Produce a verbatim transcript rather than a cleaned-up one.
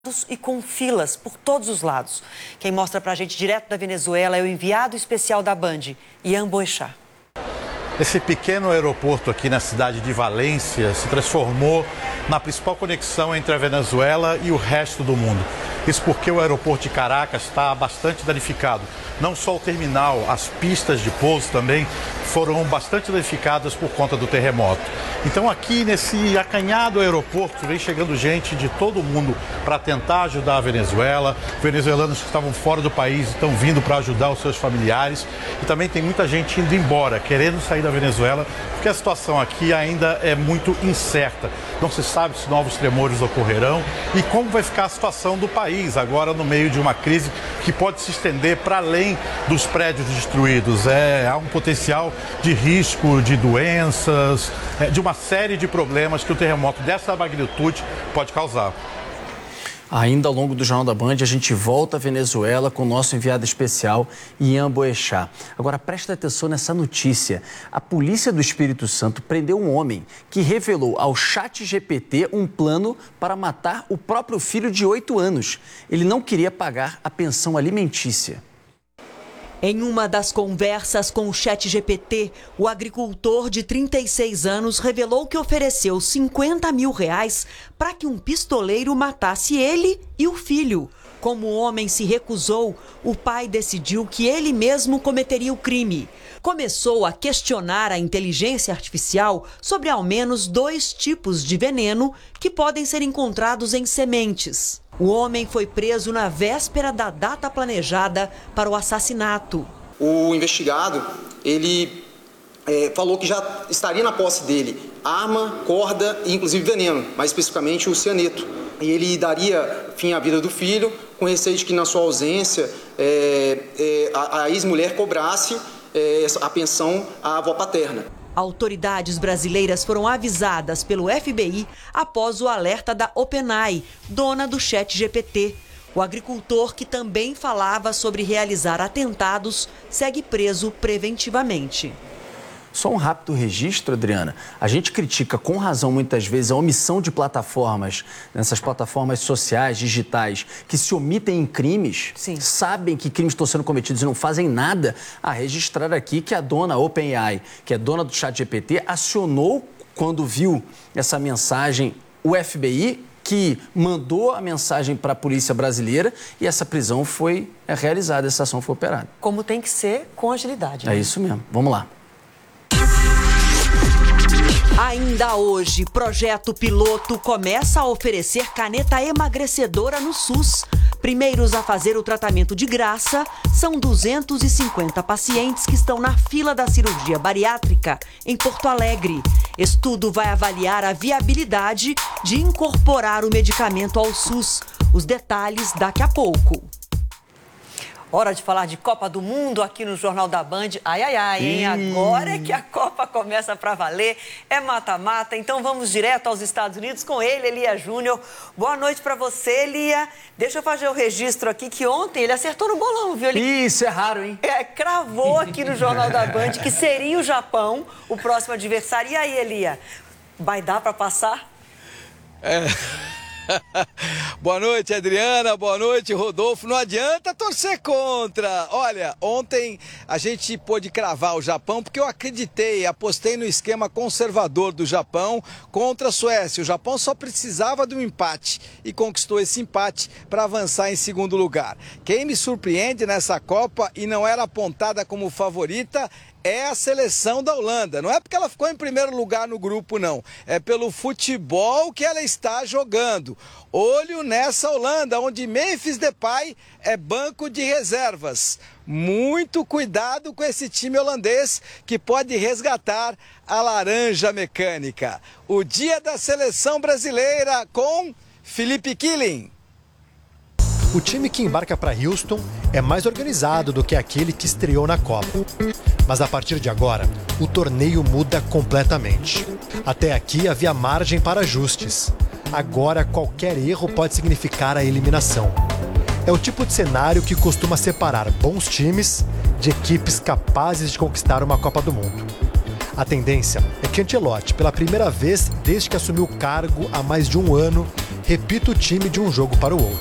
e com filas por todos os lados. Quem mostra pra gente direto da Venezuela é o enviado especial da Band, Ian Boechat. Esse pequeno aeroporto aqui na cidade de Valência se transformou na principal conexão entre a Venezuela e o resto do mundo. Isso porque o aeroporto de Caracas está bastante danificado. Não só o terminal, as pistas de pouso também foram bastante danificadas por conta do terremoto. Então aqui nesse acanhado aeroporto vem chegando gente de todo mundo para tentar ajudar a Venezuela. Venezuelanos que estavam fora do país estão vindo para ajudar os seus familiares. E também tem muita gente indo embora, querendo sair da Venezuela, porque a situação aqui ainda é muito incerta. Não se sabe se novos tremores ocorrerão e como vai ficar a situação do país agora no meio de uma crise que pode se estender para além dos prédios destruídos. É, há um potencial de risco de doenças, é, de uma série de problemas que o terremoto dessa magnitude pode causar. Ainda ao longo do Jornal da Band, a gente volta à Venezuela com o nosso enviado especial, Ian Boechat. Agora, presta atenção nessa notícia. A polícia do Espírito Santo prendeu um homem que revelou ao ChatGPT um plano para matar o próprio filho de oito anos. Ele não queria pagar a pensão alimentícia. Em uma das conversas com o ChatGPT, o agricultor de trinta e seis anos revelou que ofereceu cinquenta mil reais para que um pistoleiro matasse ele e o filho. Como o homem se recusou, o pai decidiu que ele mesmo cometeria o crime. Começou a questionar a inteligência artificial sobre ao menos dois tipos de veneno que podem ser encontrados em sementes. O homem foi preso na véspera da data planejada para o assassinato. O investigado, ele é, falou que já estaria na posse dele arma, corda e inclusive veneno, mais especificamente o cianeto. E ele daria fim à vida do filho, com receio de que na sua ausência é, é, a, a ex-mulher cobrasse é, a pensão à avó paterna. Autoridades brasileiras foram avisadas pelo F B I após o alerta da OpenAI, dona do ChatGPT. O agricultor, que também falava sobre realizar atentados, segue preso preventivamente. Só um rápido registro, Adriana. A gente critica com razão muitas vezes a omissão de plataformas, nessas plataformas sociais, digitais, que se omitem em crimes, Sim. sabem que crimes estão sendo cometidos e não fazem nada. A registrar aqui que a dona OpenAI, que é dona do ChatGPT, acionou, quando viu essa mensagem, o F B I, que mandou a mensagem para a polícia brasileira e essa prisão foi realizada, essa ação foi operada. Como tem que ser, com agilidade. Né? É isso mesmo. Vamos lá. Ainda hoje, projeto piloto começa a oferecer caneta emagrecedora no SUS. Primeiros a fazer o tratamento de graça são duzentos e cinquenta pacientes que estão na fila da cirurgia bariátrica em Porto Alegre. Estudo vai avaliar a viabilidade de incorporar o medicamento ao SUS. Os detalhes daqui a pouco. Hora de falar de Copa do Mundo aqui no Jornal da Band. Ai, ai, ai, hein? Agora é que a Copa começa para valer. É mata-mata. Então vamos direto aos Estados Unidos com ele, Elia Júnior. Boa noite para você, Elia. Deixa eu fazer o registro aqui que ontem ele acertou no bolão, viu? Ele... Isso, é raro, hein? É, cravou aqui no Jornal da Band que seria o Japão o próximo adversário. E aí, Elia? Vai dar para passar? É... Boa noite, Adriana. Boa noite, Rodolfo. Não adianta torcer contra. Olha, ontem a gente pôde cravar o Japão porque eu acreditei, apostei no esquema conservador do Japão contra a Suécia. O Japão só precisava de um empate e conquistou esse empate para avançar em segundo lugar. Quem me surpreende nessa Copa e não era apontada como favorita é a seleção da Holanda. Não é porque ela ficou em primeiro lugar no grupo, não. É pelo futebol que ela está jogando. Olho nessa Holanda, onde Memphis Depay é banco de reservas. Muito cuidado com esse time holandês que pode resgatar a laranja mecânica. O dia da seleção brasileira com Felipe Killing. O time que embarca para Houston é mais organizado do que aquele que estreou na Copa. Mas a partir de agora, o torneio muda completamente. Até aqui havia margem para ajustes. Agora, qualquer erro pode significar a eliminação. É o tipo de cenário que costuma separar bons times de equipes capazes de conquistar uma Copa do Mundo. A tendência é que Ancelotti, pela primeira vez desde que assumiu o cargo há mais de um ano, repita o time de um jogo para o outro.